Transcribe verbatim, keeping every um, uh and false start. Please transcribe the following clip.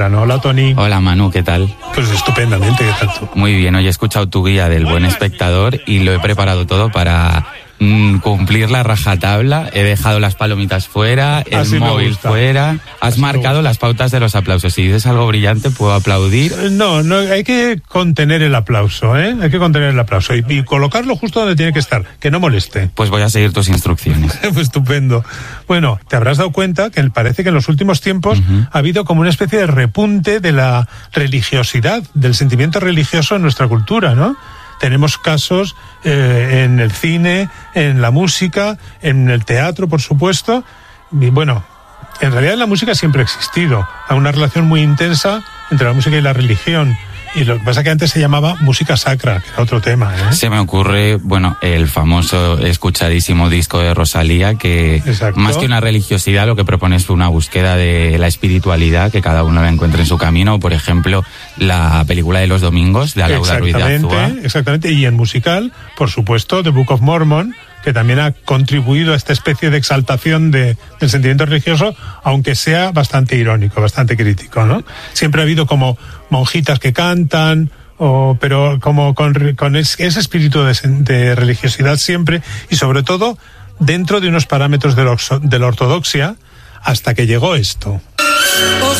Hola, Tony. Hola, Manu, ¿qué tal? Pues estupendamente, ¿qué tal tú? Muy bien, hoy he escuchado tu guía del buen espectador y lo he preparado todo para mm, cumplir la rajatabla. He dejado las palomitas fuera, el Así móvil fuera. Has Así marcado las pautas de los aplausos. Si dices algo brillante, puedo aplaudir. No, no, hay que contener el aplauso, ¿eh? Hay que contener el aplauso y, y colocarlo justo donde tiene que estar, que no moleste. Pues voy a seguir tus instrucciones. Estupendo. Bueno, te habrás dado cuenta que parece que en los últimos tiempos uh-huh. ha habido como una especie de repunte de la religiosidad, del sentimiento religioso en nuestra cultura, ¿no? Tenemos casos eh, en el cine, en la música, en el teatro, por supuesto. Y bueno, en realidad la música siempre ha existido. Hay una relación muy intensa entre la música y la religión. Y lo que pasa es que antes se llamaba música sacra, que era otro tema, ¿eh? Se me ocurre, bueno, el famoso, escuchadísimo disco de Rosalía, que Exacto. más que una religiosidad lo que propone es una búsqueda de la espiritualidad, que cada uno la encuentre en su camino. Por ejemplo, la película de los domingos, de Alauda Ruiz de Azúa. Exactamente, y en musical, por supuesto, The Book of Mormon, que también ha contribuido a esta especie de exaltación de, del sentimiento religioso, aunque sea bastante irónico, bastante crítico, ¿no? Siempre ha habido como monjitas que cantan, o, pero como con, con ese espíritu de, de religiosidad siempre, y sobre todo dentro de unos parámetros de, lo, de la ortodoxia, hasta que llegó esto. Oh,